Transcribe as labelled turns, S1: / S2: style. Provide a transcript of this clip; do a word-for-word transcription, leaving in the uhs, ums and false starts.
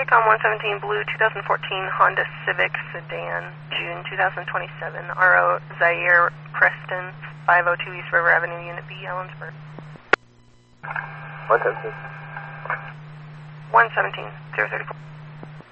S1: Econ one seventeen Blue twenty fourteen Honda Civic Sedan, June twenty twenty-seven, R O Zaire Preston, five oh two East River Avenue, Unit B, Ellensburg.
S2: one seventeen.
S1: one seventeen, zero thirty-four.